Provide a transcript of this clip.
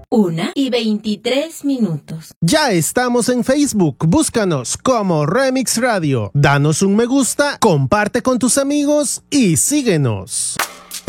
1:23. Ya estamos en Facebook, búscanos como Remix Radio. Danos un me gusta, comparte con tus amigos y síguenos.